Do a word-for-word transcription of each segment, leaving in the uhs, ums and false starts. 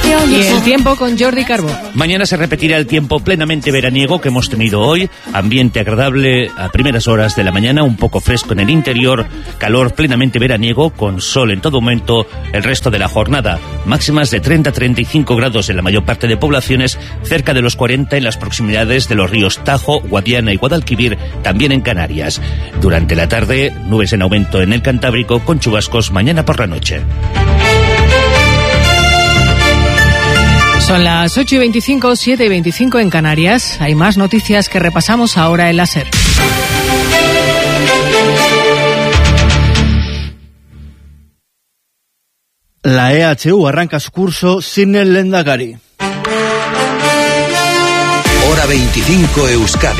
Y el tiempo con Jordi Carbó. Mañana se repetirá el tiempo plenamente veraniego que hemos tenido hoy. Ambiente agradable a primeras horas de la mañana, un poco fresco en el interior, calor plenamente veraniego con sol en todo momento el resto de la jornada. Máximas de treinta a treinta y cinco grados en la mayor parte de poblaciones, cerca de los cuarenta en las proximidades de los ríos Tajo, Guadiana y Guadalquivir, también en Canarias. Durante la tarde, nubes en aumento en el Cantábrico con chubascos mañana por la noche. Son las ocho y veinticinco, siete y veinticinco en Canarias. Hay más noticias que repasamos ahora en la SER. La E H U arranca su curso sin el Lehendakari. Hora veinticinco Euskadi.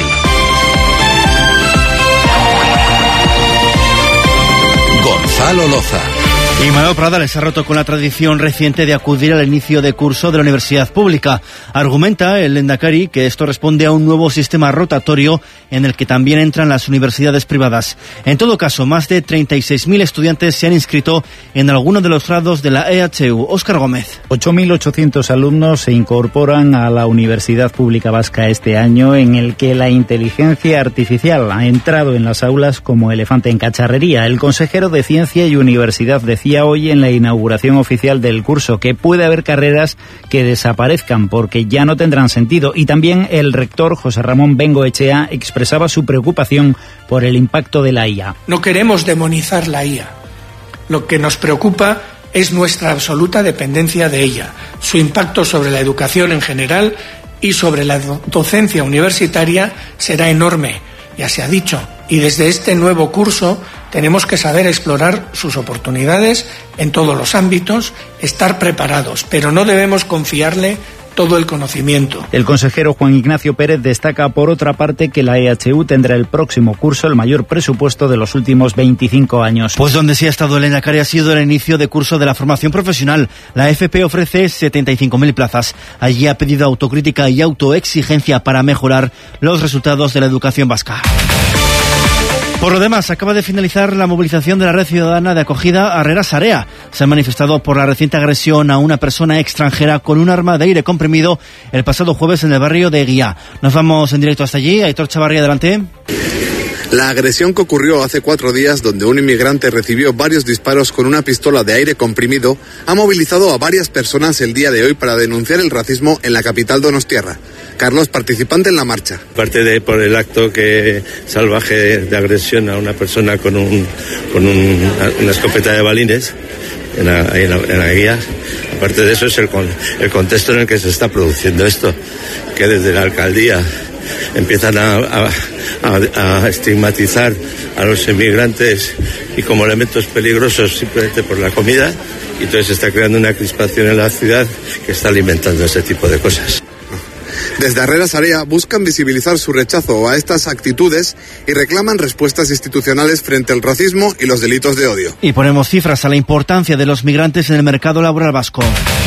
Gonzalo Loza. Y Manuel Pradales se ha roto con la tradición reciente de acudir al inicio de curso de la universidad pública. Argumenta el Lehendakari que esto responde a un nuevo sistema rotatorio en el que también entran las universidades privadas. En todo caso, más de treinta y seis mil estudiantes se han inscrito en alguno de los grados de la E H U. Óscar Gómez. ocho mil ochocientos alumnos se incorporan a la Universidad Pública Vasca este año, en el que la inteligencia artificial ha entrado en las aulas como elefante en cacharrería. El consejero de Ciencia y Universidad decía hoy en la inauguración oficial del curso que puede haber carreras que desaparezcan porque ya no tendrán sentido, y también el rector José Ramón Bengoechea expresaba su preocupación por el impacto de la I A. No queremos demonizar la I A. Lo que nos preocupa es nuestra absoluta dependencia de ella, su impacto sobre la educación en general y sobre la docencia universitaria será enorme, ya se ha dicho, y desde este nuevo curso tenemos que saber explorar sus oportunidades en todos los ámbitos, estar preparados, pero no debemos confiarle todo el conocimiento. El consejero Juan Ignacio Pérez destaca, por otra parte, que la E H U tendrá el próximo curso el mayor presupuesto de los últimos veinticinco años. Pues donde sí ha estado el Lehendakari ha sido el inicio de curso de la formación profesional. La F P ofrece setenta y cinco mil plazas. Allí ha pedido autocrítica y autoexigencia para mejorar los resultados de la educación vasca. Por lo demás, acaba de finalizar la movilización de la Red Ciudadana de Acogida Harrera Sarea. Se han manifestado por la reciente agresión a una persona extranjera con un arma de aire comprimido el pasado jueves en el barrio de Eguía. Nos vamos en directo hasta allí. Aitor Chavarría, adelante. La agresión que ocurrió hace cuatro días, donde un inmigrante recibió varios disparos con una pistola de aire comprimido, ha movilizado a varias personas el día de hoy para denunciar el racismo en la capital donostiarra. Carlos, participante en la marcha. Aparte de por el acto que salvaje de agresión a una persona con un con un, una escopeta de balines en la, en la, en la guía, aparte de eso es el, el contexto en el que se está produciendo esto, que desde la alcaldía empiezan a, a, a, a estigmatizar a los inmigrantes y como elementos peligrosos simplemente por la comida, y entonces se está creando una crispación en la ciudad que está alimentando ese tipo de cosas. Desde Harrera Sarea buscan visibilizar su rechazo a estas actitudes y reclaman respuestas institucionales frente al racismo y los delitos de odio. Y ponemos cifras a la importancia de los migrantes en el mercado laboral vasco.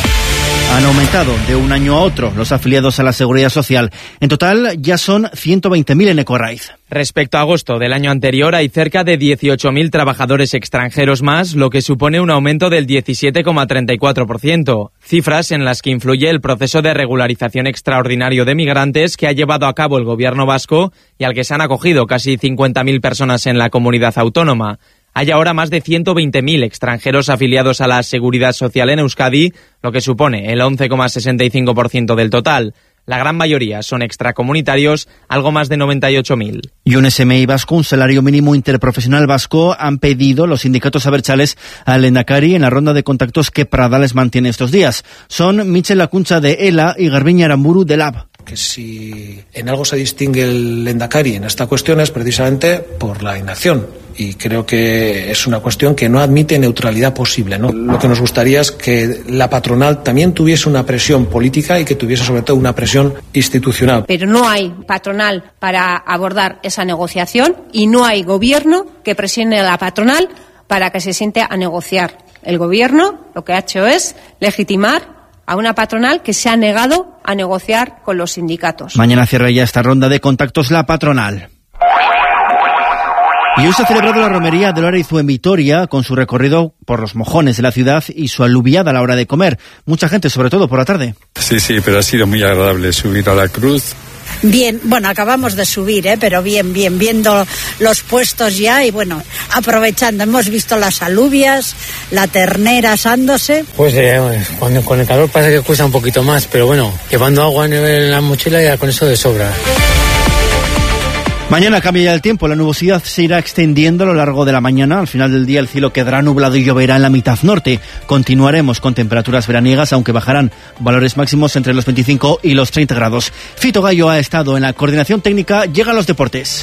Han aumentado de un año a otro los afiliados a la Seguridad Social. En total ya son ciento veinte mil en Ecorraiz. Respecto a agosto del año anterior hay cerca de dieciocho mil trabajadores extranjeros más, lo que supone un aumento del diecisiete coma treinta y cuatro por ciento. Cifras en las que influye el proceso de regularización extraordinario de migrantes que ha llevado a cabo el gobierno vasco y al que se han acogido casi cincuenta mil personas en la comunidad autónoma. Hay ahora más de ciento veinte mil extranjeros afiliados a la Seguridad Social en Euskadi, lo que supone el once coma sesenta y cinco por ciento del total. La gran mayoría son extracomunitarios, algo más de noventa y ocho mil. Y un S M I vasco, un salario mínimo interprofesional vasco, han pedido los sindicatos abertzales al Lehendakari en la ronda de contactos que Pradales mantiene estos días. Son Michel Lacuncha de ELA y Garbiñe Aramburu de LAB. Que si en algo se distingue el Lehendakari en esta cuestión es precisamente por la inacción. Y creo que es una cuestión que no admite neutralidad posible, ¿no? Lo que nos gustaría es que la patronal también tuviese una presión política y que tuviese sobre todo una presión institucional. Pero no hay patronal para abordar esa negociación y no hay gobierno que presione a la patronal para que se siente a negociar. El gobierno lo que ha hecho es legitimar a una patronal que se ha negado a negociar con los sindicatos. Mañana cierra ya esta ronda de contactos la patronal. Y hoy se ha celebrado la romería de Loraizu en Vitoria, con su recorrido por los mojones de la ciudad y su aluviada a la hora de comer. Mucha gente, sobre todo por la tarde. Sí, sí, pero ha sido muy agradable subir a la cruz. Bien, bueno, acabamos de subir, ¿eh? Pero bien, bien, viendo los puestos ya y bueno, aprovechando. Hemos visto las alubias, la ternera asándose. Pues eh, cuando, con el calor parece que cuesta un poquito más, pero bueno, llevando agua en la mochila ya con eso de sobra. Mañana cambia ya el tiempo, la nubosidad se irá extendiendo a lo largo de la mañana. Al final del día el cielo quedará nublado y lloverá en la mitad norte. Continuaremos con temperaturas veraniegas, aunque bajarán valores máximos entre los veinticinco y los treinta grados. Fito Gallo ha estado en la coordinación técnica. Llegan los deportes.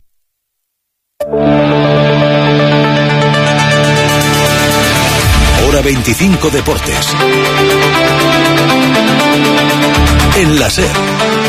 Hora veinticinco Deportes. En la SER.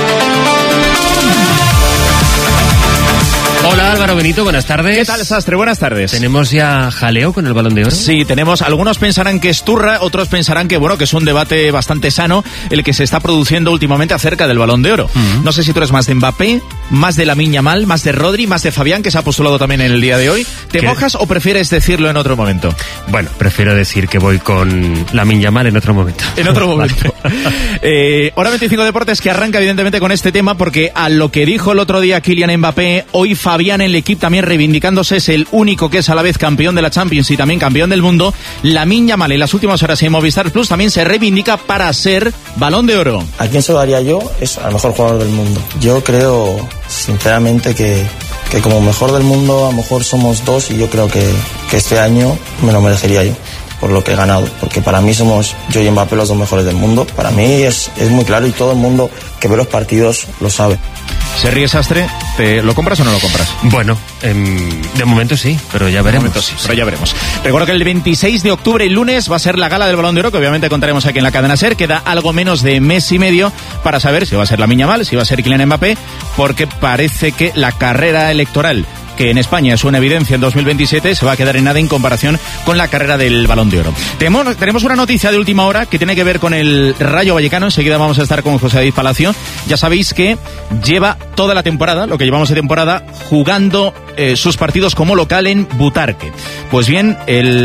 Hola Álvaro Benito, buenas tardes. ¿Qué tal, Sastre? Buenas tardes. ¿Tenemos ya jaleo con el Balón de Oro? Sí, tenemos. Algunos pensarán que es turra, otros pensarán que, bueno, que es un debate bastante sano el que se está produciendo últimamente acerca del Balón de Oro. Uh-huh. No sé si tú eres más de Mbappé, más de Lamine Yamal, más de Rodri, más de Fabián, que se ha postulado también en el día de hoy. ¿Te ¿Qué? mojas o prefieres decirlo en otro momento? Bueno, prefiero decir que voy con Lamine Yamal en otro momento. En otro momento. eh, Hora veinticinco Deportes, que arranca evidentemente con este tema, porque a lo que dijo el otro día Kylian Mbappé, hoy Fabián en el equipo también reivindicándose, es el único que es a la vez campeón de la Champions y también campeón del mundo. Lamine Yamal en las últimas horas en Movistar Plus también se reivindica para ser Balón de Oro. ¿A quién se lo daría yo? Es al mejor jugador del mundo. Yo creo sinceramente que, que como mejor del mundo a lo mejor somos dos, y yo creo que, que este año me lo merecería yo por lo que he ganado, porque para mí somos yo y Mbappé los dos mejores del mundo. Para mí es, es muy claro y todo el mundo que ve los partidos lo sabe. ¿Se ríe, Sastre? ¿Te lo compras o no lo compras? Bueno, eh, de momento sí, pero ya veremos. De momento sí, pero ya veremos. Recuerdo que el veintiséis de octubre, el lunes, va a ser la gala del Balón de Oro, que obviamente contaremos aquí en la cadena SER. Queda algo menos de mes y medio para saber si va a ser Lamine Yamal, si va a ser Kylian Mbappé, porque parece que la carrera electoral, que en España es una evidencia en dos mil veintisiete, se va a quedar en nada en comparación con la carrera del Balón de Oro. Tenemos, tenemos una noticia de última hora que tiene que ver con el Rayo Vallecano. Enseguida vamos a estar con José David Palacio. Ya sabéis que lleva toda la temporada, lo que llevamos de temporada, jugando eh, sus partidos como local en Butarque. Pues bien,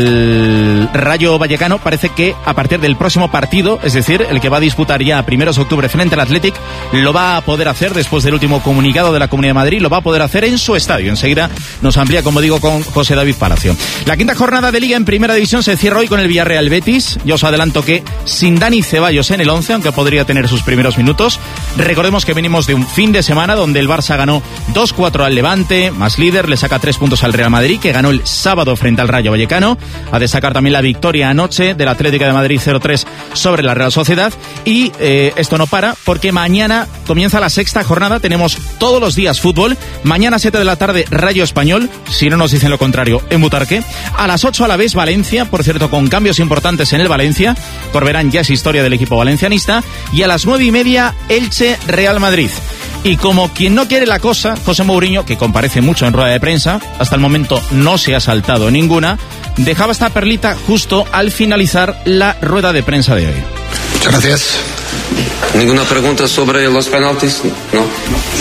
el Rayo Vallecano parece que a partir del próximo partido, es decir, el que va a disputar ya a primeros de octubre frente al Athletic, lo va a poder hacer después del último comunicado de la Comunidad de Madrid, lo va a poder hacer en su estadio. Enseguida nos amplía, como digo, con José David Palacio. La quinta jornada de Liga en Primera División se cierra hoy con el Villarreal Betis. Yo os adelanto que sin Dani Ceballos en el once, aunque podría tener sus primeros minutos. Recordemos que venimos de un fin de semana donde el Barça ganó dos cuatro al Levante, más líder, le saca tres puntos al Real Madrid, que ganó el sábado frente al Rayo Vallecano. A destacar también la victoria anoche del Atlético de Madrid cero tres sobre la Real Sociedad. Y eh, esto no para, porque mañana comienza la sexta jornada. Tenemos todos los días fútbol. Mañana a siete de la tarde, Rayo Español, si no nos dicen lo contrario, en Butarque. A las ocho a la vez Valencia, por cierto, con cambios importantes en el Valencia. Corberán ya es historia del equipo valencianista. Y a las nueve y media, Elche Real Madrid. Y como quien no quiere la cosa, José Mourinho, que comparece mucho en rueda de prensa, hasta el momento no se ha saltado ninguna, dejaba esta perlita justo al finalizar la rueda de prensa de hoy. Muchas gracias. ¿Ninguna pregunta sobre los penaltis? No. ¿No?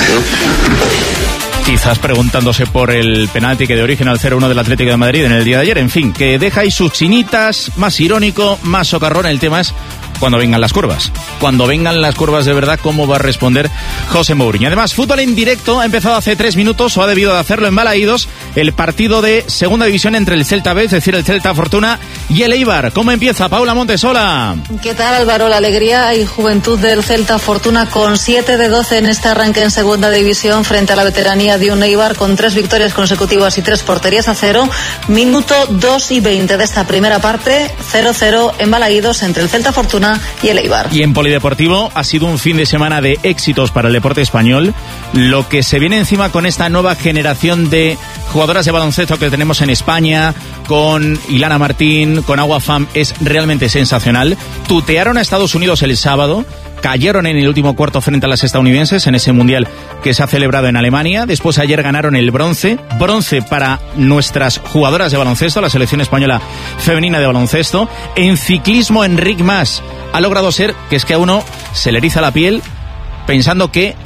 Quizás preguntándose por el penalti que dio origen al cero uno del Atlético de Madrid en el día de ayer. En fin, que deja ahí sus chinitas, más irónico, más socarrón. El tema es cuando vengan las curvas. Cuando vengan las curvas de verdad, ¿cómo va a responder José Mourinho? Además, fútbol en directo ha empezado hace tres minutos, o ha debido de hacerlo en Balaídos, el partido de segunda división entre el Celta B, es decir, el Celta Fortuna y el Eibar. ¿Cómo empieza? Paula Montesola. ¿Qué tal, Álvaro? La alegría y juventud del Celta Fortuna con siete de doce en este arranque en segunda división frente a la veteranía de un Eibar con tres victorias consecutivas y tres porterías a cero. Minuto dos y veinte de esta primera parte, cero cero en Balaídos entre el Celta Fortuna y el Eibar. Y en polideportivo ha sido un fin de semana de éxitos para el deporte español. Lo que se viene encima con esta nueva generación de jugadoras de baloncesto que tenemos en España, con Ilana Martín, con Agua Fam, es realmente sensacional. Tutearon a Estados Unidos el sábado, cayeron en el último cuarto frente a las estadounidenses en ese mundial que se ha celebrado en Alemania. Después ayer ganaron el bronce, bronce para nuestras jugadoras de baloncesto, la selección española femenina de baloncesto. En ciclismo, Enric Mas ha logrado ser, que es que a uno se le eriza la piel pensando que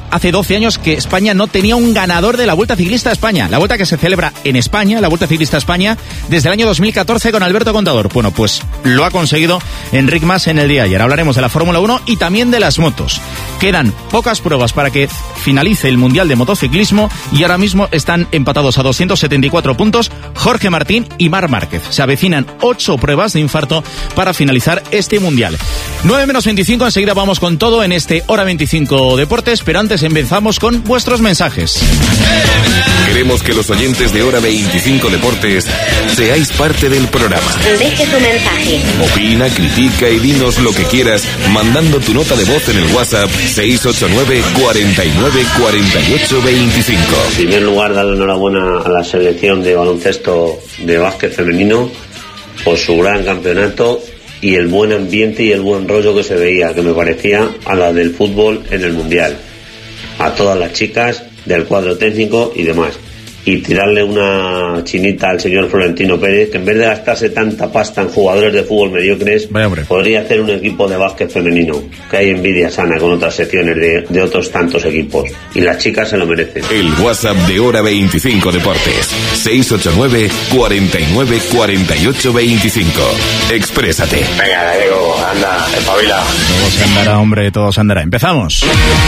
hace doce años que España no tenía un ganador de la Vuelta Ciclista a España. La Vuelta que se celebra en España, la Vuelta Ciclista a España, desde el año dos mil catorce con Alberto Contador. Bueno, pues lo ha conseguido Enric Mas en el día de ayer. Hablaremos de la Fórmula uno y también de las motos. Quedan pocas pruebas para que finalice el Mundial de Motociclismo y ahora mismo están empatados a doscientos setenta y cuatro puntos Jorge Martín y Marc Márquez. Se avecinan ocho pruebas de infarto para finalizar este Mundial. nueve menos veinticinco, enseguida vamos con todo en este Hora veinticinco Deportes, pero antes empezamos con vuestros mensajes. Queremos que los oyentes de Hora veinticinco Deportes seáis parte del programa. Deje su mensaje. Opina, critica y dinos lo que quieras mandando tu nota de voz en el WhatsApp seis ocho nueve, cuarenta y nueve, cuarenta y ocho, veinticinco. En primer lugar, darle enhorabuena a la selección de baloncesto de básquet femenino por su gran campeonato y el buen ambiente y el buen rollo que se veía, que me parecía a la del fútbol en el Mundial. A todas las chicas del cuadro técnico y demás. Y tirarle una chinita al señor Florentino Pérez, que en vez de gastarse tanta pasta en jugadores de fútbol mediocres, podría hacer un equipo de básquet femenino, que hay envidia sana con otras secciones de, de otros tantos equipos. Y las chicas se lo merecen. El WhatsApp de Hora veinticinco Deportes, seis ocho nueve, cuarenta y nueve, cuarenta y ocho, veinticinco. Exprésate. Venga, Gallego, anda, espabila. Todo se andará, hombre, todo se andará. Empezamos.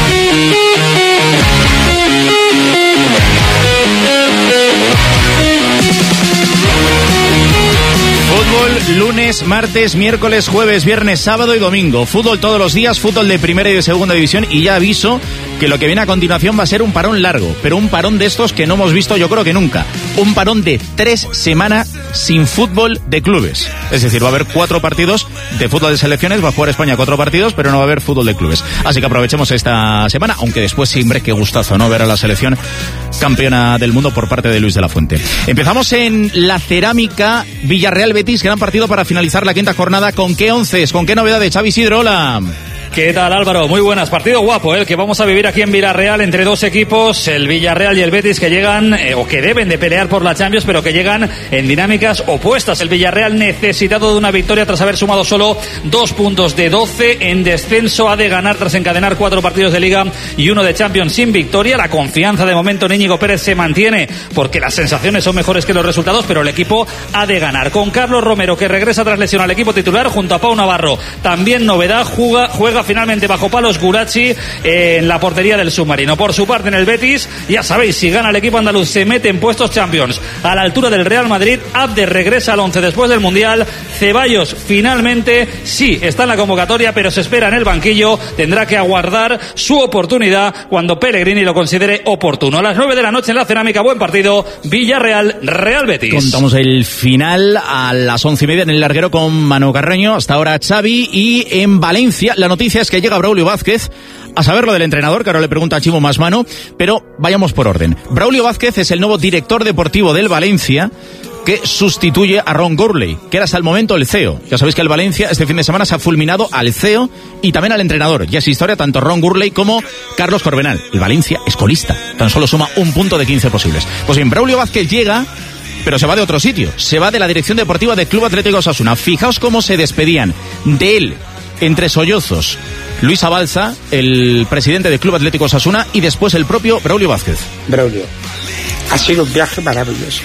Fútbol lunes, martes, miércoles, jueves, viernes, sábado y domingo. Fútbol todos los días, fútbol de primera y de segunda división. Y ya aviso que lo que viene a continuación va a ser un parón largo, pero un parón de estos que no hemos visto yo creo que nunca. Un parón de tres semanas sin fútbol de clubes. Es decir, va a haber cuatro partidos de fútbol de selecciones, va a jugar España cuatro partidos, pero no va a haber fútbol de clubes. Así que aprovechemos esta semana, aunque después siempre qué gustazo, ¿no? Ver a la selección campeona del mundo por parte de Luis de la Fuente. Empezamos en la cerámica Villarreal-Betis, gran partido para finalizar la quinta jornada. ¿Con qué onces? ¿Con qué novedades? Xavi Isidro, hola. ¿Qué tal, Álvaro? Muy buenas. Partido guapo, ¿eh? El que vamos a vivir aquí en Villarreal entre dos equipos, el Villarreal y el Betis, que llegan, eh, o que deben de pelear por la Champions, pero que llegan en dinámicas opuestas. El Villarreal necesitado de una victoria tras haber sumado solo dos puntos de doce en descenso. Ha de ganar tras encadenar cuatro partidos de Liga y uno de Champions sin victoria. La confianza de momento en Íñigo Pérez se mantiene porque las sensaciones son mejores que los resultados, pero el equipo ha de ganar. Con Carlos Romero, que regresa tras lesión al equipo titular, junto a Pau Navarro. También novedad, juega, juega finalmente bajo palos Gurachi eh, en la portería del submarino. Por su parte, en el Betis, ya sabéis, si gana el equipo andaluz se mete en puestos Champions a la altura del Real Madrid. Abde regresa al once después del Mundial. Ceballos finalmente sí está en la convocatoria, pero se espera en el banquillo. Tendrá que aguardar su oportunidad cuando Pellegrini lo considere oportuno. A las nueve de la noche en la cerámica, buen partido, Villarreal Real Betis. Contamos el final a las once y media en el larguero con Manu Carreño. Hasta ahora Xavi. Y en Valencia la noticia es que llega Braulio Vázquez, a saber lo del entrenador, que ahora le pregunta a Chimo Masmano, pero vayamos por orden. Braulio Vázquez es el nuevo director deportivo del Valencia, que sustituye a Ron Gourlay, que era hasta el momento el C E O. Ya sabéis que el Valencia este fin de semana se ha fulminado al C E O y también al entrenador. Ya es historia tanto Ron Gourlay como Carlos Corbenal. El Valencia es colista, tan solo suma un punto de quince posibles. Pues bien, Braulio Vázquez llega, pero se va de otro sitio. Se va de la dirección deportiva del Club Atlético Osasuna. Fijaos cómo se despedían de él entre sollozos Luis Abalza, el presidente del Club Atlético Osasuna, y después el propio Braulio Vázquez. Braulio, ha sido un viaje maravilloso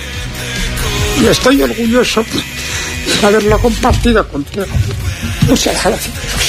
y estoy orgulloso de haberlo compartido contigo. Muchas gracias.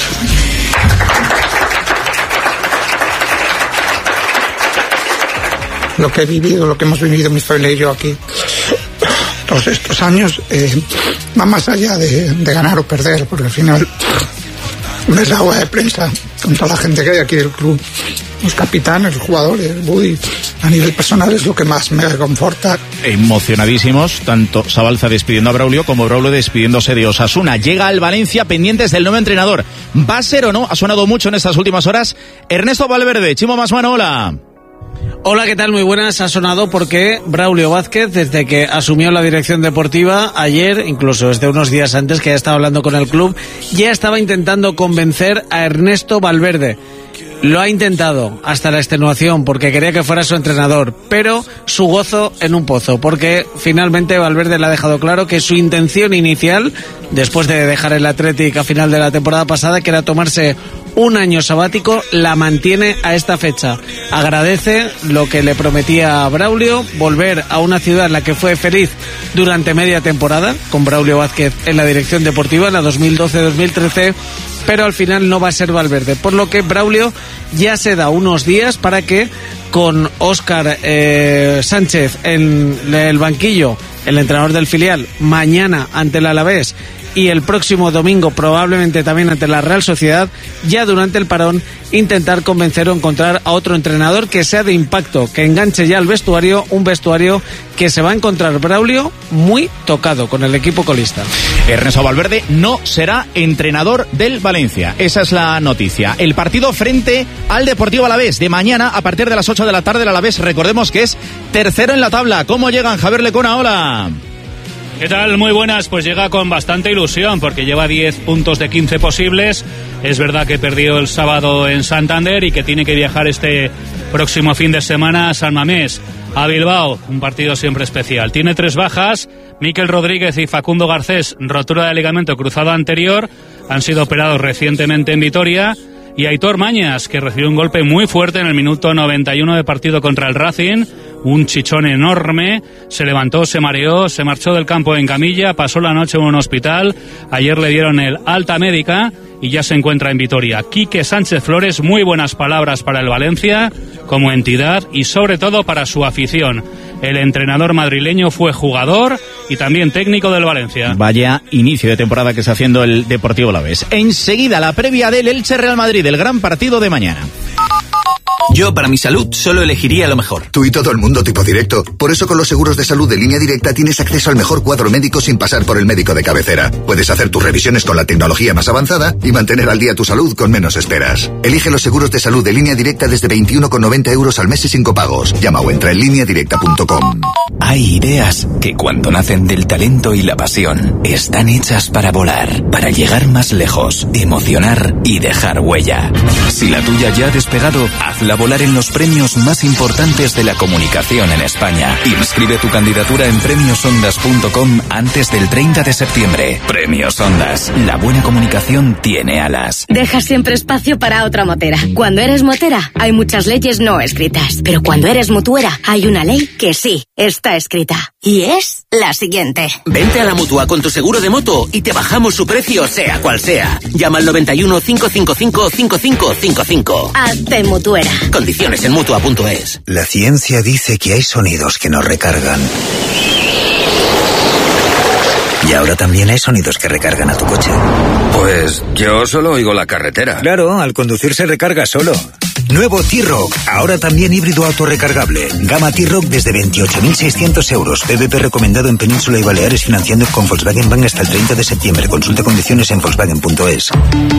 Lo que he vivido, lo que hemos vivido mi familia y yo aquí todos estos años eh, va más allá de, de ganar o perder, porque al final ves la rueda de prensa con toda la gente que hay aquí del club, los capitanes, los jugadores, Budi, a nivel personal es lo que más me reconforta. Emocionadísimos, tanto Sabalza despidiendo a Braulio como Braulio despidiéndose de Osasuna. Llega al Valencia pendientes del nuevo entrenador. ¿Va a ser o no? Ha sonado mucho en estas últimas horas Ernesto Valverde. Chimo Masmano, hola. Hola, ¿qué tal? Muy buenas. Ha sonado porque Braulio Vázquez, desde que asumió la dirección deportiva ayer, incluso desde unos días antes que ya estaba hablando con el club, ya estaba intentando convencer a Ernesto Valverde. Lo ha intentado hasta la extenuación porque quería que fuera su entrenador, pero su gozo en un pozo, porque finalmente Valverde le ha dejado claro que su intención inicial, después de dejar el Athletic a final de la temporada pasada, que era tomarse un año sabático, la mantiene a esta fecha. Agradece lo que le prometía a Braulio, volver a una ciudad en la que fue feliz durante media temporada, con Braulio Vázquez en la dirección deportiva, en la dos mil doce dos mil trece, pero al final no va a ser Valverde, por lo que Braulio ya se da unos días para que con Óscar eh, Sánchez en el banquillo, el entrenador del filial, mañana ante el Alavés y el próximo domingo probablemente también ante la Real Sociedad, ya durante el parón intentar convencer o encontrar a otro entrenador que sea de impacto, que enganche ya al vestuario, un vestuario que se va a encontrar Braulio muy tocado con el equipo colista. Ernesto Valverde no será entrenador del Valencia, esa es la noticia. El partido frente al Deportivo Alavés de mañana a partir de las ocho de la tarde, el Alavés, recordemos que es tercero en la tabla. ¿Cómo llegan? Javier Lecona, hola. ¿Qué tal? Muy buenas, pues llega con bastante ilusión porque lleva diez puntos de quince posibles. Es verdad que perdió el sábado en Santander y que tiene que viajar este próximo fin de semana a San Mamés, a Bilbao, un partido siempre especial. Tiene tres bajas, Mikel Rodríguez y Facundo Garcés, rotura de ligamento cruzado anterior, han sido operados recientemente en Vitoria. Y Aitor Mañas, que recibió un golpe muy fuerte en el minuto noventa y uno de partido contra el Racing, un chichón enorme, se levantó, se mareó, se marchó del campo en camilla, pasó la noche en un hospital, ayer le dieron el alta médica y ya se encuentra en Vitoria. Quique Sánchez Flores, muy buenas palabras para el Valencia como entidad y sobre todo para su afición. El entrenador madrileño fue jugador y también técnico del Valencia. Vaya inicio de temporada que está haciendo el Deportivo Alavés. Enseguida la previa del Elche Real Madrid, el gran partido de mañana. Yo, para mi salud, solo elegiría lo mejor. Tú y todo el mundo tipo directo. Por eso con los seguros de salud de Línea Directa tienes acceso al mejor cuadro médico sin pasar por el médico de cabecera. Puedes hacer tus revisiones con la tecnología más avanzada y mantener al día tu salud con menos esperas. Elige los seguros de salud de Línea Directa desde veintiuno con noventa euros al mes y sin copagos. Llama o entra en línea directa punto com. Hay ideas que cuando nacen del talento y la pasión están hechas para volar, para llegar más lejos, emocionar y dejar huella. Si la tuya ya ha despegado, hazla volar en los premios más importantes de la comunicación en España. Inscribe tu candidatura en premios ondas punto com antes del treinta de septiembre. Premios Ondas. La buena comunicación tiene alas. Deja siempre espacio para otra motera. Cuando eres motera, hay muchas leyes no escritas. Pero cuando eres mutuera, hay una ley que sí está escrita. Y es la siguiente. Vente a la Mutua con tu seguro de moto y te bajamos su precio sea cual sea. Llama al noventa y uno, cinco cinco cinco, cinco cinco cinco cinco. Hazte mutuera. Condiciones en mutua punto es. La ciencia dice que hay sonidos que nos recargan. Y ahora también hay sonidos que recargan a tu coche. Pues yo solo oigo la carretera. Claro, al conducir se recarga solo. Nuevo T-Roc, ahora también híbrido autorrecargable. Gama T-Roc desde veintiocho mil seiscientos euros. P V P recomendado en Península y Baleares financiando con Volkswagen Bank hasta el treinta de septiembre. Consulta condiciones en volkswagen punto es.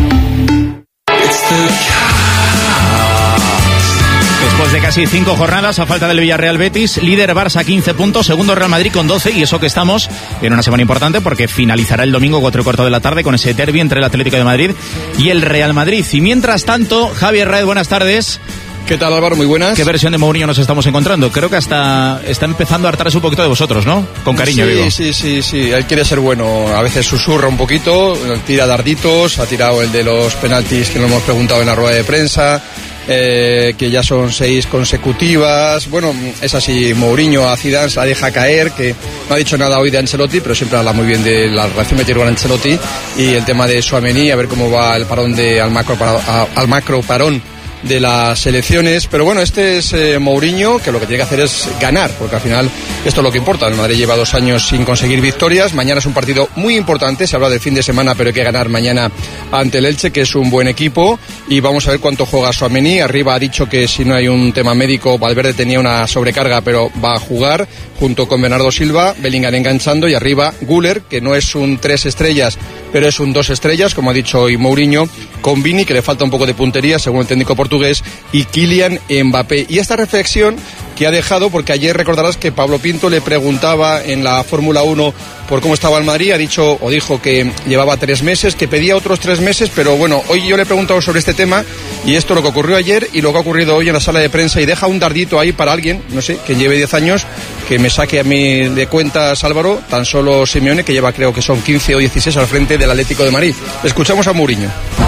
Después de casi cinco jornadas, a falta del Villarreal Betis, líder Barça quince puntos, segundo Real Madrid con doce, y eso que estamos en una semana importante porque finalizará el domingo cuatro y cuarto de la tarde con ese derbi entre el Atlético de Madrid y el Real Madrid. Y mientras tanto, Javier Raed, buenas tardes. ¿Qué tal, Álvaro? Muy buenas. ¿Qué versión de Mourinho nos estamos encontrando? Creo que hasta está empezando a hartarse un poquito de vosotros, ¿no? Con cariño, sí, digo. Sí, sí, sí. Él quiere ser bueno. A veces susurra un poquito, tira darditos, ha tirado el de los penaltis que lo hemos preguntado en la rueda de prensa. Eh, que ya son seis consecutivas. Bueno, es así. Mourinho a Zidane la deja caer, que no ha dicho nada hoy de Ancelotti, pero siempre habla muy bien de la relación que tiene con Ancelotti y el tema de Tchouaméni, a ver cómo va el parón de al macro, para, al macro parón de las elecciones. Pero bueno, este es eh, Mourinho, que lo que tiene que hacer es ganar, porque al final esto es lo que importa. El Madrid lleva dos años sin conseguir victorias. Mañana es un partido muy importante, se habla del fin de semana, pero hay que ganar mañana ante el Elche, que es un buen equipo, y vamos a ver cuánto juega Tchouaméni. Arriba ha dicho que si no hay un tema médico, Valverde tenía una sobrecarga, pero va a jugar junto con Bernardo Silva, Bellingham enganchando, y arriba Güler, que no es un tres estrellas, pero es un dos estrellas, como ha dicho hoy Mourinho, con Vini, que le falta un poco de puntería, según el técnico portugués, y Kylian Mbappé. Y esta reflexión que ha dejado, porque ayer recordarás que Pablo Pinto le preguntaba en la Fórmula uno por cómo estaba el Madrid, ha dicho o dijo que llevaba tres meses, que pedía otros tres meses, pero bueno, hoy yo le he preguntado sobre este tema y esto lo que ocurrió ayer y lo que ha ocurrido hoy en la sala de prensa, y deja un dardito ahí para alguien, no sé, que lleve diez años, que me saque a mí de cuentas, Álvaro, tan solo Simeone, que lleva creo que son quince o dieciséis al frente del Atlético de Madrid. Escuchamos a Mourinho.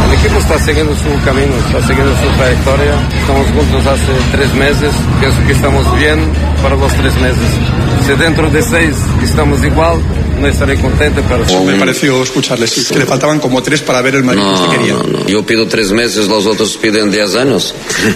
El equipo está siguiendo su camino, está siguiendo su trayectoria. Estamos juntos hace tres meses. Pienso que estamos bien para los tres meses. Si dentro de seis estamos igual, no estaré contento, pero... Oh, me pareció escucharles que le faltaban como tres para ver el Madrid no, que quería. No, no. Yo pido tres meses, los otros piden diez años.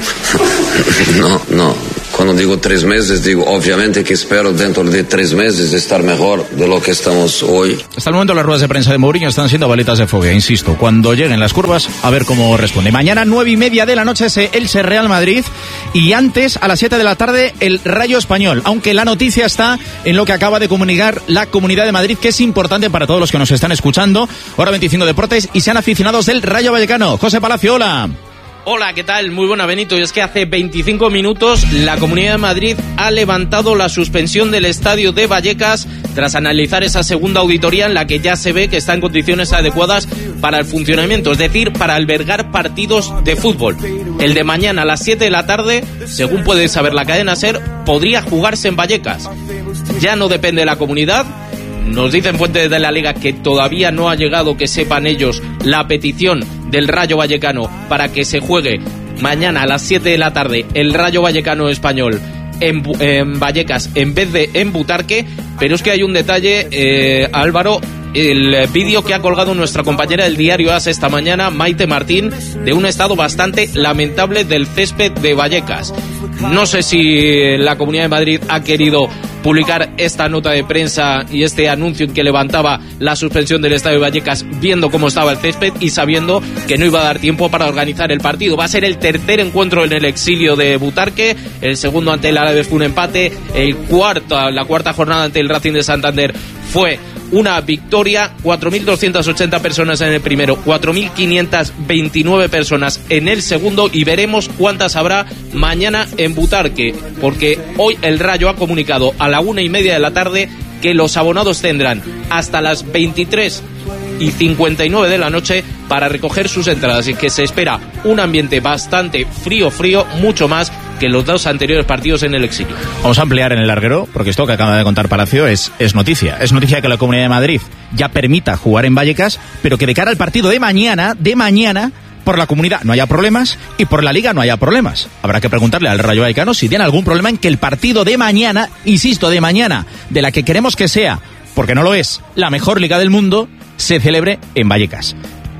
no, no. Cuando digo tres meses, digo obviamente que espero dentro de tres meses estar mejor de lo que estamos hoy. Hasta el momento las ruedas de prensa de Mourinho están siendo balitas de fuego, insisto. Cuando lleguen las curvas, a ver cómo responde. Mañana, nueve y media de la noche, ese Elche Real Madrid. Y antes, a las siete de la tarde, el Rayo Español. Aunque la noticia está en lo que acaba de comunicar la Comunidad de Madrid, que es importante para todos los que nos están escuchando. Hora veinticinco Deportes y sean aficionados del Rayo Vallecano. José Palacio, hola. Hola, ¿qué tal? Muy buena, Benito. Y es que hace veinticinco minutos la Comunidad de Madrid ha levantado la suspensión del estadio de Vallecas tras analizar esa segunda auditoría en la que ya se ve que está en condiciones adecuadas para el funcionamiento, es decir, para albergar partidos de fútbol. El de mañana a las siete de la tarde, según puede saber la cadena SER, podría jugarse en Vallecas. Ya no depende de la Comunidad. Nos dicen fuentes de la Liga que todavía no ha llegado, que sepan ellos, la petición del Rayo Vallecano para que se juegue mañana a las siete de la tarde el Rayo Vallecano español en, en Vallecas en vez de en Butarque. Pero es que hay un detalle, eh, Álvaro. El vídeo que ha colgado nuestra compañera del diario AS esta mañana, Maite Martín, de un estado bastante lamentable del césped de Vallecas. No sé si la Comunidad de Madrid ha querido publicar esta nota de prensa y este anuncio en que levantaba la suspensión del estadio de Vallecas viendo cómo estaba el césped y sabiendo que no iba a dar tiempo para organizar el partido. Va a ser el tercer encuentro en el exilio de Butarque, el segundo ante el Alavés fue un empate, el cuarto, la cuarta jornada ante el Racing de Santander fue una victoria. Cuatro mil doscientas ochenta personas en el primero, cuatro mil quinientas veintinueve personas en el segundo, y veremos cuántas habrá mañana en Butarque, porque hoy el Rayo ha comunicado a la una y media de la tarde que los abonados tendrán hasta las veintitrés y cincuenta y nueve de la noche para recoger sus entradas, y que se espera un ambiente bastante frío, frío, mucho más que los dos anteriores partidos en el exilio. Vamos a ampliar en el larguero, porque esto que acaba de contar Palacio es, es noticia. Es noticia que la Comunidad de Madrid ya permita jugar en Vallecas, pero que de cara al partido de mañana, de mañana, por la Comunidad no haya problemas y por la Liga no haya problemas. Habrá que preguntarle al Rayo Vallecano si tiene algún problema en que el partido de mañana, insisto, de mañana, de la que queremos que sea, porque no lo es, la mejor Liga del mundo, se celebre en Vallecas.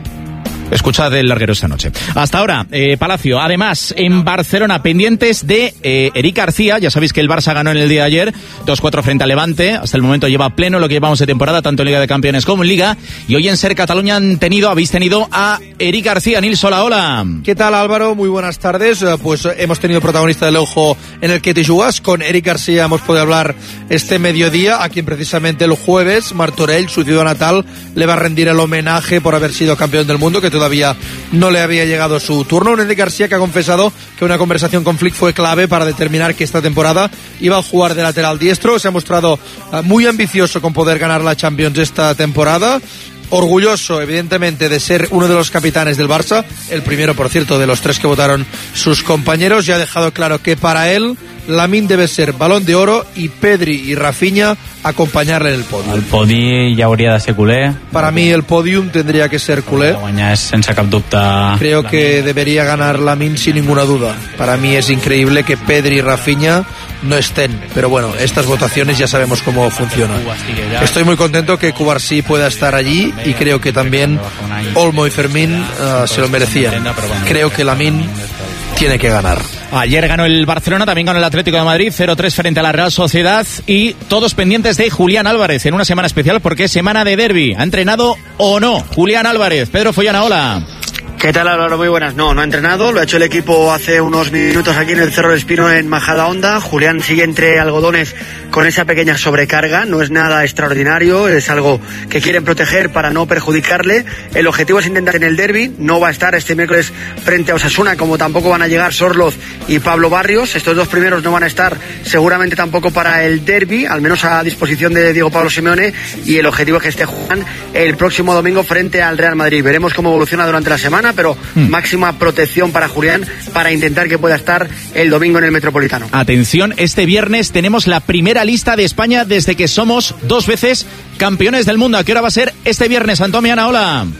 Escuchad del larguero esta noche. Hasta ahora, eh, Palacio. Además, en Barcelona, pendientes de eh, Eric García. Ya sabéis que el Barça ganó en el día de ayer dos cuatro frente a Levante. Hasta el momento lleva pleno lo que llevamos de temporada, tanto en Liga de Campeones como en Liga. Y hoy en Ser Cataluña han tenido, habéis tenido a Eric García. Nils, hola, hola. ¿Qué tal, Álvaro? Muy buenas tardes. Pues hemos tenido protagonista del ojo en el que te jugas. Con Eric García hemos podido hablar este mediodía, a quien precisamente el jueves Martorell, su ciudad natal, le va a rendir el homenaje por haber sido campeón del mundo, que todavía no le había llegado su turno. Un Eric García que ha confesado que una conversación con Flick fue clave para determinar que esta temporada iba a jugar de lateral diestro. Se ha mostrado uh, muy ambicioso con poder ganar la Champions esta temporada. Orgulloso, evidentemente, de ser uno de los capitanes del Barça, el primero, por cierto, de los tres que votaron sus compañeros, y ha dejado claro que para él Lamine debe ser Balón de Oro y Pedri y Rafinha acompanyar-le en el podium. El podi ja hauria de ser culer. Para mí el podium tendría que ser culé. Guanyar és sense cap dubte. Creo que debería ganar Lamine sin ninguna duda. Para mí es increíble que Pedri y Rafinha no estén, pero bueno, estas votaciones ya sabemos cómo funcionan. Estoy muy contento que Cubarsí pueda estar allí, y creo que también Olmo y Fermín uh, se lo merecían. Creo que Lamine tiene que ganar. Ayer ganó el Barcelona, también ganó el Atlético de Madrid, cero tres frente a la Real Sociedad, y todos pendientes de Julián Álvarez en una semana especial porque es semana de derbi. ¿Ha entrenado o no Julián Álvarez? Pedro Follana, hola. ¿Qué tal, Álvaro? Muy buenas. No, no ha entrenado, lo ha hecho el equipo hace unos minutos aquí en el Cerro del Espino en Majadahonda. Julián sigue entre algodones con esa pequeña sobrecarga, no es nada extraordinario, es algo que quieren proteger para no perjudicarle. El objetivo es intentar en el derbi, no va a estar este miércoles frente a Osasuna, como tampoco van a llegar Sorloz y Pablo Barrios. Estos dos primeros no van a estar seguramente tampoco para el derbi, al menos a disposición de Diego Pablo Simeone, y el objetivo es que esté Juan el próximo domingo frente al Real Madrid. Veremos cómo evoluciona durante la semana, pero mm. máxima protección para Julián para intentar que pueda estar el domingo en el Metropolitano. Atención, este viernes tenemos la primera lista de España desde que somos dos veces campeones del mundo. ¿A qué hora va a ser este viernes, Antomiana? Hola.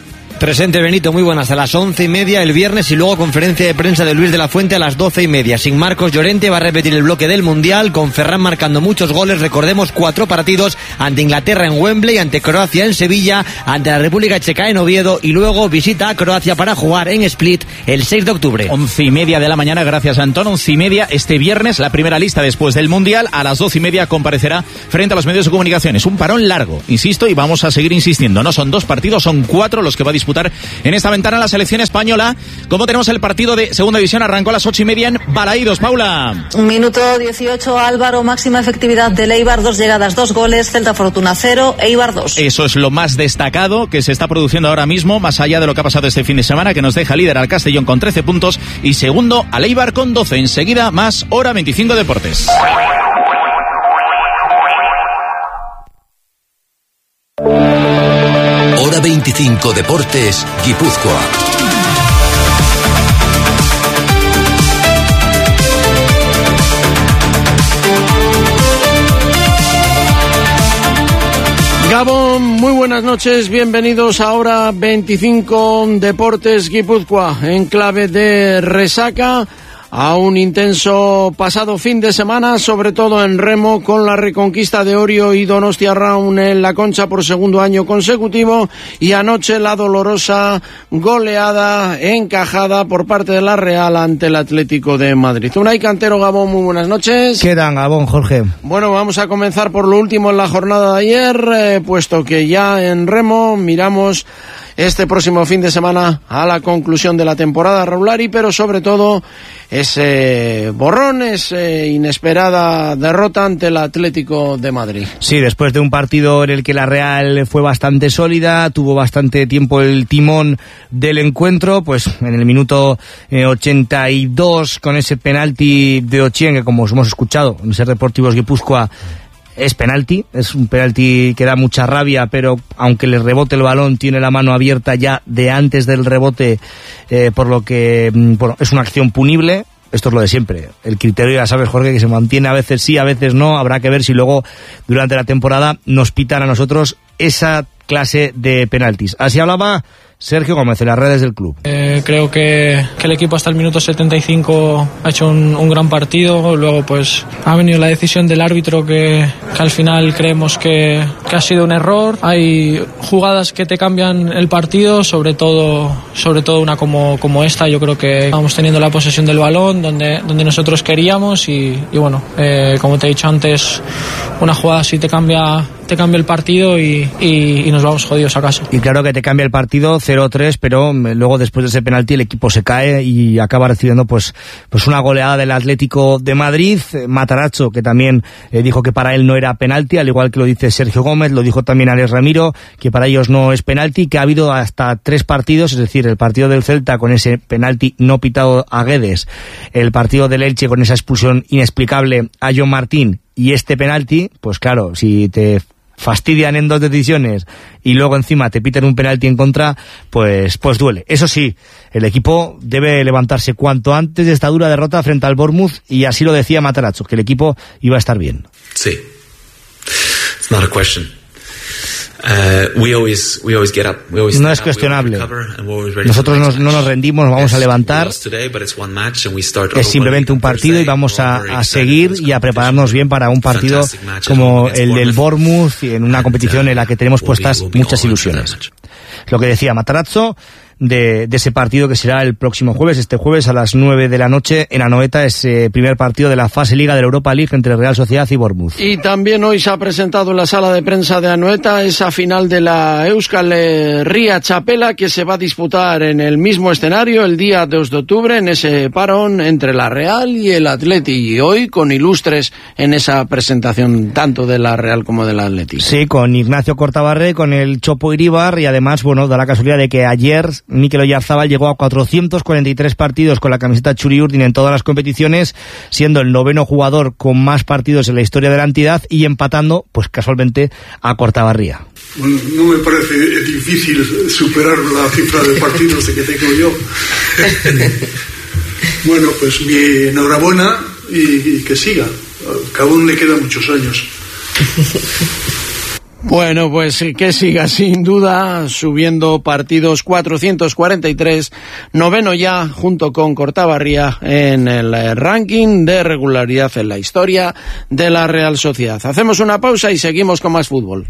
Presente, Benito, muy buenas. A las once y media el viernes y luego conferencia de prensa de Luis de la Fuente a las doce y media. Sin Marcos Llorente, va a repetir el bloque del Mundial, con Ferran marcando muchos goles. Recordemos cuatro partidos: ante Inglaterra en Wembley, ante Croacia en Sevilla, ante la República Checa en Oviedo, y luego visita a Croacia para jugar en Split el seis de octubre. Once y media de la mañana, gracias Antón. Once y media este viernes, la primera lista después del Mundial. A las doce y media comparecerá frente a los medios de comunicación. Es un parón largo, insisto, y vamos a seguir insistiendo. No son dos partidos, son cuatro los que va a disputar en esta ventana la selección española. Como tenemos el partido de segunda división, arrancó a las ocho y media en Balaídos. Paula. Minuto dieciocho, Álvaro, máxima efectividad del Eibar, dos llegadas, dos goles, Celta Fortuna cero, Eibar dos. Eso es lo más destacado que se está produciendo ahora mismo, más allá de lo que ha pasado este fin de semana, que nos deja líder al Castellón con trece puntos y segundo al Eibar con doce. Enseguida más Hora veinticinco Deportes. Hora veinticinco Deportes, Guipúzcoa. Gabón, muy buenas noches, bienvenidos a Hora veinticinco Deportes Guipúzcoa, en clave de resaca a un intenso pasado fin de semana, sobre todo en remo, con la reconquista de Orio y Donostia Round en la Concha por segundo año consecutivo, y anoche la dolorosa goleada encajada por parte de la Real ante el Atlético de Madrid. Unai Cantero, Gabón, muy buenas noches. ¿Qué dan, Gabón, Jorge? Bueno, vamos a comenzar por lo último en la jornada de ayer, eh, puesto que ya en remo miramos este próximo fin de semana a la conclusión de la temporada regular, pero sobre todo ese borrón, esa inesperada derrota ante el Atlético de Madrid. Sí, después de un partido en el que la Real fue bastante sólida, tuvo bastante tiempo el timón del encuentro, pues en el minuto eh, ochenta y dos, con ese penalti de Ochien, que como hemos escuchado en Ser Deportivos Guipúzcoa, es penalti, es un penalti que da mucha rabia, pero aunque le rebote el balón, tiene la mano abierta ya de antes del rebote, eh, por lo que, bueno, es una acción punible. Esto es lo de siempre. El criterio, ya sabes, Jorge, que se mantiene a veces sí, a veces no. Habrá que ver si luego, durante la temporada, nos pitan a nosotros esa clase de penaltis. Así hablaba Sergio Gómez en las redes del club. Eh, creo que, que el equipo hasta el minuto setenta y cinco ha hecho un, un gran partido. Luego pues ha venido la decisión del árbitro que, que al final creemos que, que ha sido un error. Hay jugadas que te cambian el partido, sobre todo sobre todo una como, como esta. Yo creo que vamos teniendo la posesión del balón donde, donde nosotros queríamos y, y bueno, eh, como te he dicho antes, una jugada así te cambia te cambia el partido y, y, y nos vamos jodidos a casa. Y claro que te cambia el partido cero tres, pero luego después de ese penalti el equipo se cae y acaba recibiendo pues pues una goleada del Atlético de Madrid. Matarazzo, que también eh, dijo que para él no era penalti, al igual que lo dice Sergio Gómez, lo dijo también Alex Ramiro, que para ellos no es penalti, que ha habido hasta tres partidos, es decir, el partido del Celta con ese penalti no pitado a Guedes, el partido del Elche con esa expulsión inexplicable a John Martín, y este penalti, pues claro, si te fastidian en dos decisiones y luego encima te piten un penalti en contra, pues pues duele. Eso sí, el equipo debe levantarse cuanto antes de esta dura derrota frente al Bournemouth, y así lo decía Matarazzo, que el equipo iba a estar bien. Sí. It's not a question. Uh, we always, we always get up. We always no es cuestionable. Nosotros nos, no nos rendimos, nos vamos a levantar. Es simplemente un partido y vamos a, a seguir y a prepararnos bien para un partido como el del Bournemouth, en una competición en la que tenemos puestas muchas ilusiones. Lo que decía Matarazzo de, de ese partido que será el próximo jueves, este jueves a las nueve de la noche en Anoeta, ese primer partido de la fase Liga de la Europa League entre Real Sociedad y Bournemouth. Y también hoy se ha presentado en la sala de prensa de Anoeta esa final de la Euskal Herria Txapela, que se va a disputar en el mismo escenario el día dos de octubre, en ese parón entre la Real y el Atleti, y hoy con ilustres en esa presentación tanto de la Real como del Atleti. Sí, con Ignacio Cortabarre, con el Chopo Iríbar, y además, bueno, da la casualidad de que ayer Mikel Oyarzábal llegó a cuatrocientos cuarenta y tres partidos con la camiseta Txuri Urdin en todas las competiciones, siendo el noveno jugador con más partidos en la historia de la entidad y empatando, pues casualmente, a Cortabarría. Bueno, no me parece difícil superar la cifra de partidos de que tengo yo. Bueno, pues mi enhorabuena y, y que siga. A cada uno le quedan muchos años. Bueno, pues que siga sin duda subiendo partidos, cuatrocientos cuarenta y tres, noveno ya junto con Cortabarría en el ranking de regularidad en la historia de la Real Sociedad. Hacemos una pausa y seguimos con más fútbol.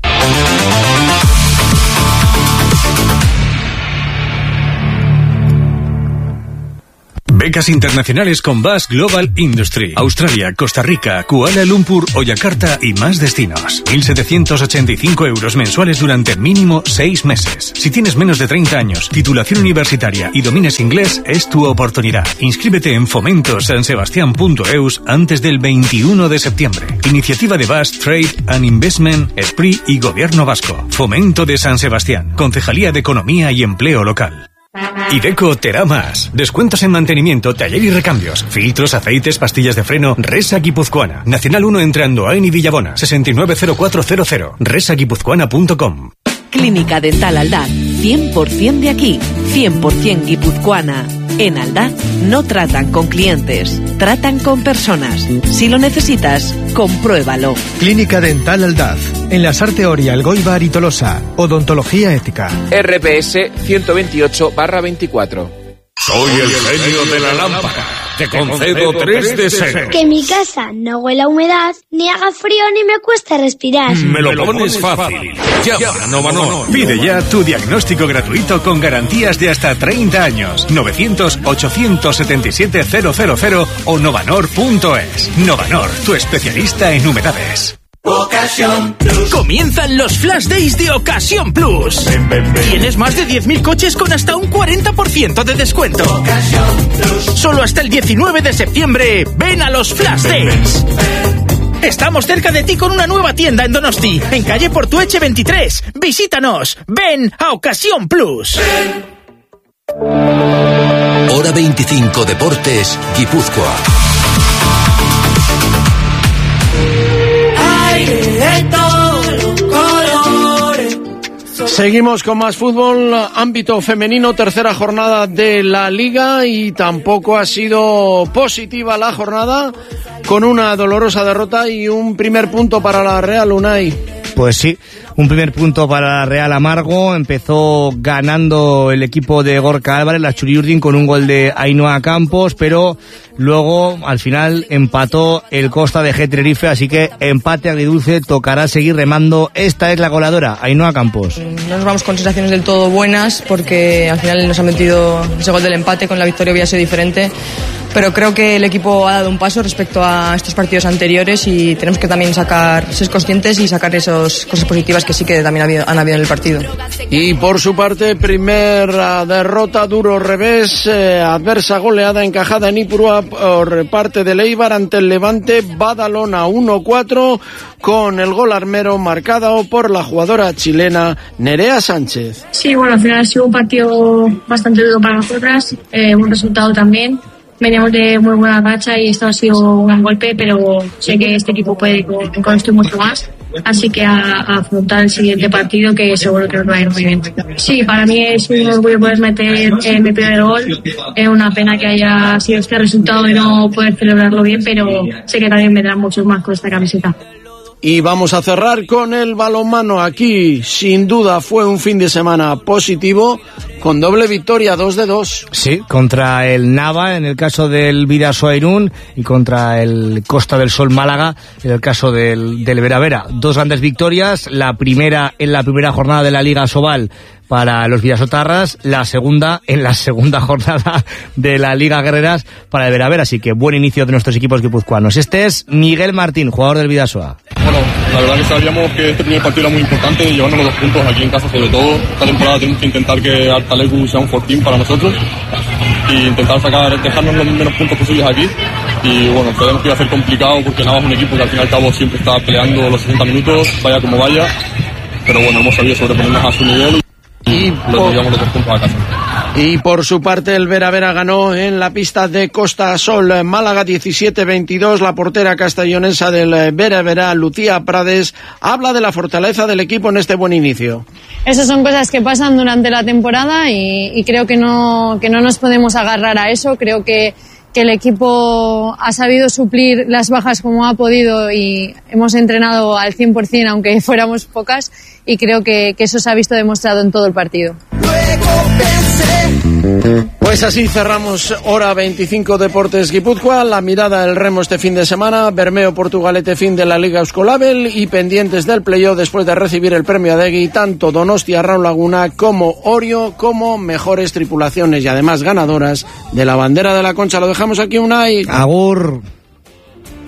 Becas internacionales con Basque Global Industry. Australia, Costa Rica, Kuala Lumpur o Yakarta y más destinos. mil setecientos ochenta y cinco euros mensuales durante mínimo seis meses. Si tienes menos de treinta años, titulación universitaria y domines inglés, es tu oportunidad. Inscríbete en fomento san sebastián punto e u s antes del veintiuno de septiembre. Iniciativa de Basque Trade and Investment, S P R I y Gobierno Vasco. Fomento de San Sebastián. Concejalía de Economía y Empleo Local. Iveco te da más. Descuentos en mantenimiento, taller y recambios. Filtros, aceites, pastillas de freno. Resa Guipuzcoana. Nacional uno entre Andoain y Villabona. sesenta y nueve cero cuatro cero cero. resa guipuzcoana punto com. Clínica Dental Aldaz. cien por ciento de aquí. cien por ciento guipuzcoana. En Aldaz no tratan con clientes, tratan con personas. Si lo necesitas, compruébalo. Clínica Dental Aldaz. En la Sarteoria, Elgoibar y Tolosa. Odontología ética. R P S ciento veintiocho barra veinticuatro. Soy el genio de la lámpara. Te concedo tres deseos. Que mi casa no huela a humedad, ni haga frío, ni me cueste respirar. Me lo pones fácil. Llama a Novanor. Pide ya tu diagnóstico gratuito con garantías de hasta treinta años. novecientos ochocientos setenta y siete cero cero cero o novanor punto es. Novanor, tu especialista en humedades. Ocasión Plus. Comienzan los Flash Days de Ocasión Plus. Ven, ven, ven. Tienes más de diez mil coches con hasta un cuarenta por ciento de descuento. Ocasión Plus. Solo hasta el diecinueve de septiembre. Ven a los Flash ven, Days. Ven, ven. Estamos cerca de ti con una nueva tienda en Donosti, en calle Portueche veintitrés. Visítanos. Ven a Ocasión Plus. Ven. Hora veinticinco Deportes, Guipúzcoa. Seguimos con más fútbol, ámbito femenino, tercera jornada de la Liga y tampoco ha sido positiva la jornada con una dolorosa derrota y un primer punto para la Real, Unai. Pues sí, un primer punto para la Real amargo. Empezó ganando el equipo de Gorka Álvarez, la Churiurdin, con un gol de Ainhoa Campos, pero luego al final empató el Costa de G Tenerife, así que empate agridulce, tocará seguir remando. Esta es la goleadora, Ainhoa Campos. No nos vamos con sensaciones del todo buenas porque al final nos ha metido ese gol del empate, con la victoria hubiera sido diferente. Pero creo que el equipo ha dado un paso respecto a estos partidos anteriores y tenemos que también sacar, ser conscientes y sacar esas cosas positivas que sí que también ha habido, han habido en el partido. Y por su parte, primera derrota, duro revés, eh, adversa goleada encajada en Ipurúa por parte del Eibar ante el Levante Badalona uno cuatro, con el gol armero marcado por la jugadora chilena Nerea Sánchez. Sí, bueno, al final ha sido un partido bastante duro para nosotras, eh, un resultado también. Veníamos de muy buena racha y esto ha sido un gran golpe, pero sé que este equipo puede con, con esto y mucho más. Así que a, a afrontar el siguiente partido, que seguro que nos va a ir muy bien. Sí, para mí es un orgullo poder meter eh, mi primer gol. Es una pena que haya sido este resultado y no poder celebrarlo bien, pero sé que también vendrán muchos más con esta camiseta. Y vamos a cerrar con el balonmano. Aquí, sin duda, fue un fin de semana positivo, con doble victoria, dos de dos. Sí, contra el Nava, en el caso del Bidasoa Irún, y contra el Costa del Sol Málaga, en el caso del, del Vera Vera. Dos grandes victorias, la primera en la primera jornada de la Liga Sobal para los vidasotarras, la segunda en la segunda jornada de la Liga Guerreras para el Vera Vera. Así que buen inicio de nuestros equipos guipuzcoanos. Este es Miguel Martín, jugador del Bidasoa. Bueno, la verdad que sabíamos que este primer partido era muy importante, llevarnos los dos puntos aquí en casa sobre todo. Esta temporada tenemos que intentar que Artalecu sea un fortín para nosotros y intentar sacar, dejarnos los menos puntos posibles aquí. Y bueno, sabemos que iba a ser complicado porque Nava es un equipo que al fin y al cabo siempre está peleando los sesenta minutos, vaya como vaya. Pero bueno, hemos sabido sobreponernos a su nivel y lo llevamos los dos puntos a casa. Y por su parte el Vera Vera ganó en la pista de Costa Sol Málaga diecisiete veintidós. La portera castellonesa del Vera Vera, Lucía Prades, habla de la fortaleza del equipo en este buen inicio. Esas son cosas que pasan durante la temporada y, y creo que no, que no nos podemos agarrar a eso. Creo que que el equipo ha sabido suplir las bajas como ha podido y hemos entrenado al cien por ciento aunque fuéramos pocas, y creo que, que eso se ha visto demostrado en todo el partido. Pues así cerramos Hora veinticinco Deportes Guipúzcoa. La mirada del remo este fin de semana, Bermeo Portugalete fin de la Liga Euskolabel y pendientes del playoff después de recibir el premio Adegui, tanto Donostia Raun Laguna como Orio como mejores tripulaciones y además ganadoras de la bandera de la Concha. Lo dejamos aquí, Unai. Agur.